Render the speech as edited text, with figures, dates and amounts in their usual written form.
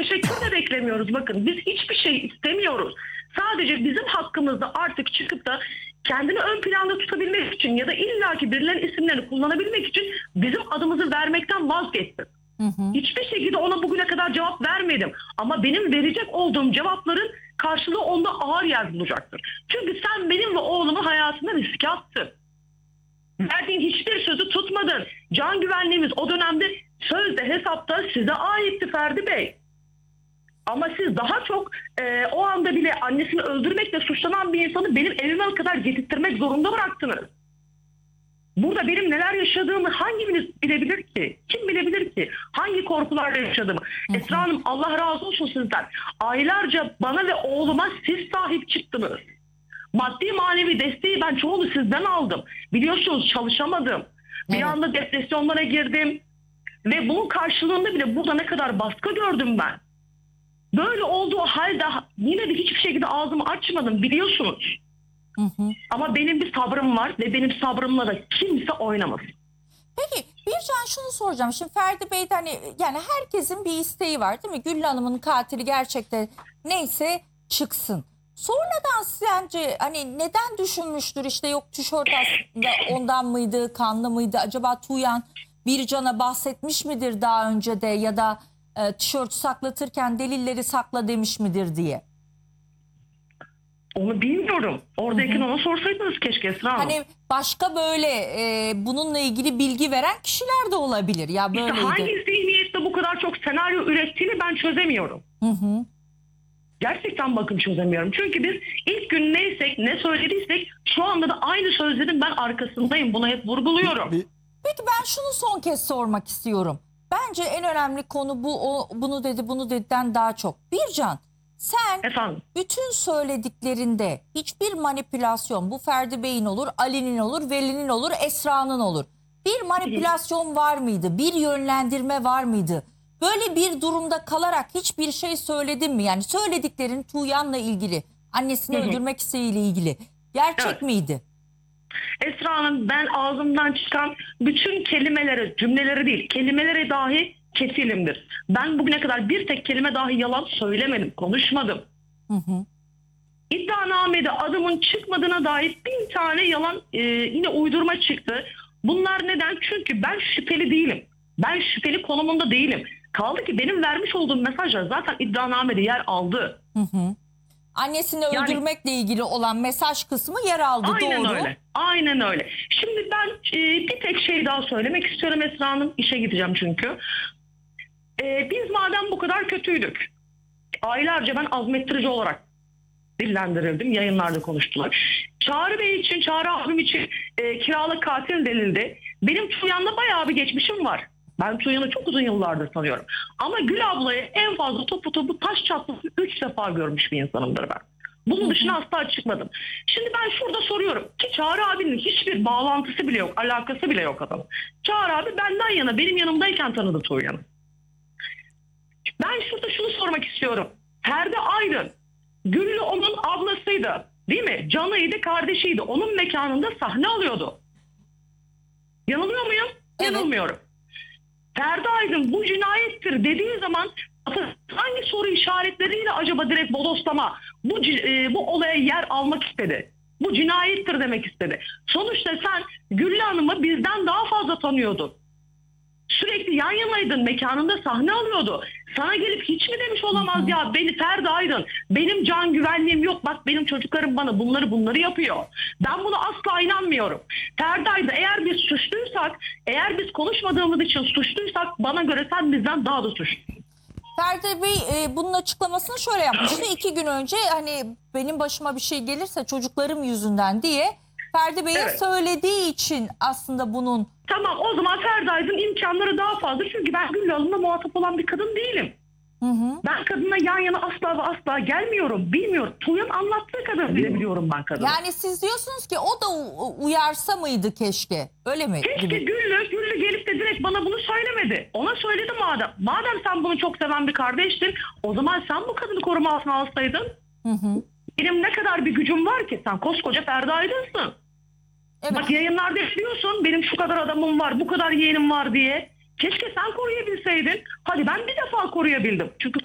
teşekkür de beklemiyoruz. Bakın biz hiçbir şey istemiyoruz. Sadece bizim hakkımızda artık çıkıp da kendini ön planda tutabilmek için ya da illaki birilerinin isimlerini kullanabilmek için bizim adımızı vermekten vazgeçtim. Hiçbir şekilde ona bugüne kadar cevap vermedim. Ama benim verecek olduğum cevapların karşılığı onda ağır yer bulacaktır. Çünkü sen benim ve oğlumun hayatını riske attın. Verdiğin hiçbir sözü tutmadın. Can güvenliğimiz o dönemde sözde hesapta size aitti Ferdi Bey. Ama siz daha çok o anda bile annesini öldürmekle suçlanan bir insanı benim evime kadar getirtmek zorunda bıraktınız. Burada benim neler yaşadığımı hangimiz bilebilir ki? Kim bilebilir ki? Hangi korkularla yaşadığımı? Esra Hanım, Allah razı olsun sizden. Aylarca bana ve oğluma siz sahip çıktınız. Maddi manevi desteği ben çoğunu sizden aldım. Biliyorsunuz çalışamadım. Bir anda depresyonlara girdim. Ve bunun karşılığında bile burada ne kadar baskı gördüm ben. Böyle olduğu halde yine de hiçbir şekilde ağzımı açmadım, biliyorsunuz. Ama benim bir sabrım var ve benim sabrımla da kimse oynamasın. Peki Bircan, şunu soracağım. Şimdi Ferdi Bey'den yani herkesin bir isteği var değil mi? Güllü Hanım'ın katili gerçekten neyse çıksın. Sonradan sence hani neden düşünmüştür, işte yok tişört aslında ondan mıydı, kanlı mıydı? Acaba Tuğyan Bircan'a bahsetmiş midir daha önce de, ya da tişörtü saklatırken delilleri sakla demiş midir diye? Onu bilmiyorum. Oradayken ona sorsaydınız keşke Esra Hanım. Hani başka böyle bununla ilgili bilgi veren kişiler de olabilir. Ya böyleydi. İşte hangi zihniyetle bu kadar çok senaryo ürettiğini ben çözemiyorum. Gerçekten bakın çözemiyorum. Çünkü biz ilk gün neysek, ne söylediysek şu anda da aynı sözlerin ben arkasındayım. Bunu hep vurguluyorum. Peki ben şunu son kez sormak istiyorum. Bence en önemli konu bu, bunu dedi, bunu dediden daha çok. Bircan, sen bütün söylediklerinde hiçbir manipülasyon, bu Ferdi Bey'in olur, Ali'nin olur, Veli'nin olur, Esra'nın olur, bir manipülasyon var mıydı? Bir yönlendirme var mıydı? Böyle bir durumda kalarak hiçbir şey söyledin mi? Yani söylediklerin Tuğyan'la ilgili, annesini öldürmek isteğiyle ilgili gerçek miydi? Esra Hanım, ben ağzımdan çıkan bütün kelimelere, cümleleri değil, kelimelere dahi kefilimdir. Ben bugüne kadar bir tek kelime dahi yalan söylemedim, konuşmadım. İddianamede adımın çıkmadığına dair bir tane yalan yine uydurma çıktı. Bunlar neden? Çünkü ben şüpheli değilim. Ben şüpheli konumunda değilim. Kaldı ki benim vermiş olduğum mesajlar zaten iddianamede yer aldı. Annesini öldürmekle ilgili olan mesaj kısmı yer aldı, aynen doğru. Öyle. Aynen öyle. Şimdi ben bir tek şey daha söylemek istiyorum Esra Hanım. İşe gideceğim çünkü. Biz madem bu kadar kötüydük, aylarca ben azmettirici olarak dillendirildim. Yayınlarda konuştular. Çağrı Bey için, Çağrı abim için kiralık katil denildi. Benim Tuğyan'la bayağı bir geçmişim var. Ben Tuğyan'ı çok uzun yıllardır tanıyorum. Ama Gül ablayı en fazla topu taş çatlasın 3 defa görmüş bir insanımdır ben. Bunun dışına asla çıkmadım. Şimdi ben şurada soruyorum ki Çağrı abinin hiçbir bağlantısı bile yok, alakası bile yok adamın. Çağrı abi benden yana, benim yanımdayken tanıdı Tuğyan'ı. Ben şurada şunu sormak istiyorum. Ferdi Aydın, Güllü onun ablasıydı, değil mi? Canıydı, kardeşiydi. Onun mekanında sahne alıyordu. Yanılıyor muyum? Evet. Yanılmıyorum. Ferdi Aydın bu cinayettir dediği zaman hangi soru işaretleriyle acaba direkt bodoslama bu olaya yer almak istedi? Bu cinayettir demek istedi. Sonuçta sen Güllü Hanım'ı bizden daha fazla tanıyordun. Sürekli yan yanaydın, mekanında sahne alıyordu. Sana gelip hiç mi demiş olamaz ya beni Ferdi Aydın, benim can güvenliğim yok, bak benim çocuklarım bana bunları yapıyor. Ben buna asla inanmıyorum. Ferdi Aydın, eğer biz suçluysak, eğer biz konuşmadığımız için suçluysak bana göre sen bizden daha da suçlusun. Ferdi Bey bunun açıklamasını şöyle yapmıştı. 2 gün önce hani benim başıma bir şey gelirse çocuklarım yüzünden diye Ferdi Bey'e söylediği için aslında bunun... Tamam, o zaman Ferdi Aydın imkanları daha fazla. Çünkü ben Güllü Hanım'la muhatap olan bir kadın değilim. Ben kadınla yan yana asla ve asla gelmiyorum. Bilmiyorum. Tuğyan anlattığı kadar bile biliyorum ben kadını. Yani siz diyorsunuz ki o da uyarsa mıydı keşke? Öyle mi? Keşke Güllü gelip de direkt bana bunu söylemedi. Ona söyledi madem. Madem sen bunu çok seven bir kardeştin, o zaman sen bu kadını koruma altına alsaydın. Benim ne kadar bir gücüm var ki? Sen koskoca Ferdi Aydın'sın. Evet. Bak yayınlarda biliyorsun benim şu kadar adamım var, bu kadar yeğenim var diye. Keşke sen koruyabilseydin. Hadi ben bir defa koruyabildim. Çünkü